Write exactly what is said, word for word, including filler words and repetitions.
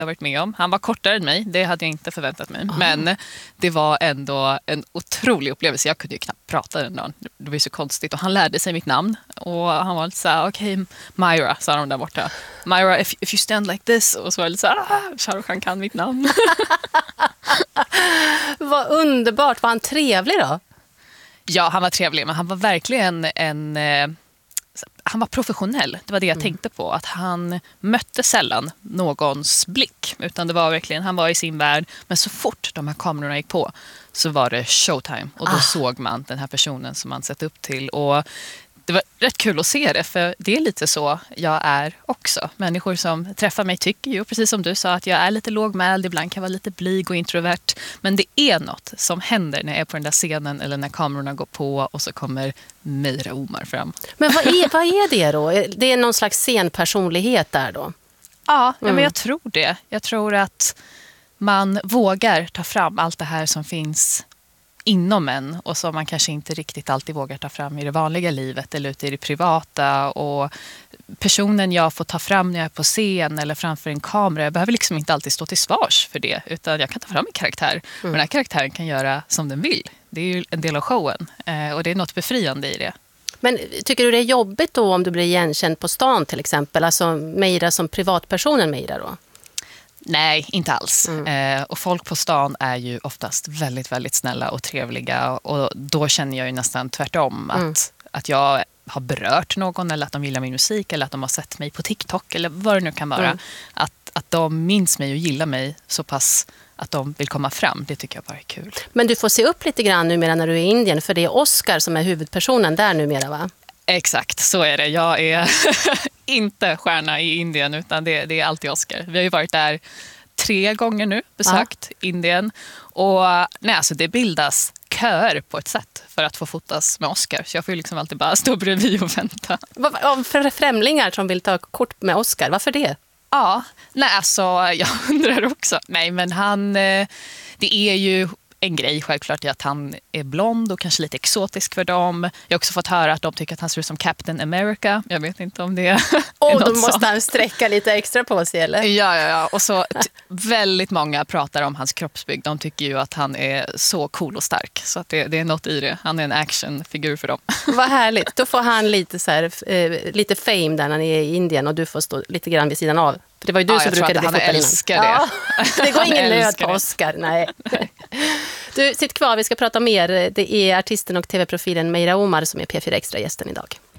jag varit med om. Han var kortare än mig, det hade jag inte förväntat mig. Aha. Men det var ändå en otrolig upplevelse. Jag kunde ju knappt prata den dagen. Det var ju så konstigt. Och han lärde sig mitt namn. Och han var lite så här, okej, okay, Myra, sa de där borta. Myra, if, if you stand like this. Och så var det lite så här, ah, Shah Rukh Khan kan mitt namn. Vad underbart, var han trevlig då? Ja, han var trevlig, men han var verkligen en... Eh, han var professionell, det var det jag mm. tänkte på. Att han mötte sällan någons blick. Utan det var verkligen, han var i sin värld. Men så fort de här kamerorna gick på så var det showtime. Och då ah. såg man den här personen som man sett upp till. Och det var rätt kul att se det, för det är lite så jag är också. Människor som träffar mig tycker ju, precis som du sa, att jag är lite lågmäld, ibland kan vara lite blyg och introvert. Men det är något som händer när jag är på den där scenen eller när kamerorna går på och så kommer Meira Omar fram. Men vad är, vad är det då? Det är någon slags scenpersonlighet där då? Ja, mm. ja, men jag tror det. Jag tror att man vågar ta fram allt det här som finns inom en och som man kanske inte riktigt alltid vågar ta fram i det vanliga livet eller ute i det privata. Och personen jag får ta fram när jag är på scen eller framför en kamera, jag behöver liksom inte alltid stå till svars för det, utan jag kan ta fram en karaktär. Mm. Och den här karaktären kan göra som den vill. Det är ju en del av showen eh, och det är något befriande i det. Men tycker du det är jobbigt då om du blir igenkänd på stan till exempel? Alltså Meira som privatpersonen Meira då? Nej, inte alls. Mm. Eh, och folk på stan är ju oftast väldigt, väldigt snälla och trevliga. Och då känner jag ju nästan tvärtom. Att, mm. att jag har berört någon eller att de gillar min musik eller att de har sett mig på TikTok eller vad det nu kan vara. Mm. Att, att de minns mig och gillar mig så pass att de vill komma fram. Det tycker jag bara är kul. Men du får se upp lite grann numera när du är i Indien, för det är Oscar som är huvudpersonen där numera, va? Exakt, så är det. Jag är inte stjärna i Indien utan det, det är alltid Oscar. Vi har ju varit där tre gånger nu, besökt ja. Indien. Och nej, alltså det bildas köer på ett sätt för att få fotas med Oscar. Så jag får ju liksom alltid bara stå bredvid och vänta. Av främlingar som vill ta kort med Oscar, varför det? Ja, nej alltså jag undrar också. Nej, men han, det är ju en grej självklart är att han är blond och kanske lite exotisk för dem. Jag har också fått höra att de tycker att han ser ut som Captain America. Jag vet inte om det är Och något då måste sånt. Han sträcka lite extra på sig, eller? Ja, ja, ja. Och så t- väldigt många pratar om hans kroppsbygg. De tycker ju att han är så cool och stark. Så att det, det är något i det. Han är en actionfigur för dem. Vad härligt. Då får han lite, så här, eh, lite fame där när han är i Indien och du får stå lite grann vid sidan av. För det var ju du ja, som brukade bli fotad innan. Älskar det. Ja, det går ingen nöd på det. Oscar, nej. Du, sitt kvar, vi ska prata mer. Det är artisten och tv-profilen Meira Omar som är P fyra Extra-gästen idag.